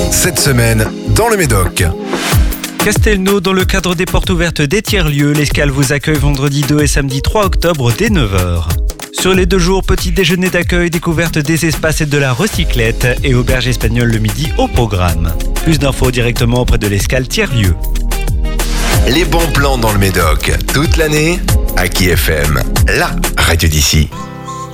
Cette semaine, dans le Médoc. Castelnau, dans le cadre des portes ouvertes des tiers-lieux, l'Escale vous accueille vendredi 2 et samedi 3 octobre dès 9h. Sur les 2 jours, petit déjeuner d'accueil, découverte des espaces et de la recyclette et auberge espagnole le midi au programme. Plus d'infos directement auprès de l'Escale tiers-lieux. Les bons plans dans le Médoc, toute l'année, Aki FM, la radio d'ici.